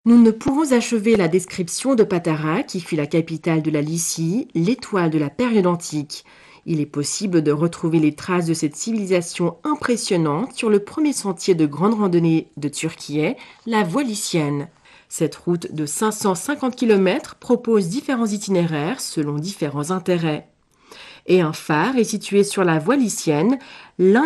Nous ne pouvons achever la description de Patara, qui fut la capitale de la Lycie, l'étoile de la période antique. Il est possible de retrouver les traces de cette civilisation impressionnante sur le premier sentier de grande randonnée de Turquie, la voie lycienne. Cette route de 550 km propose différents itinéraires selon différents intérêts. Et un phare est situé sur la voie lycienne, l'un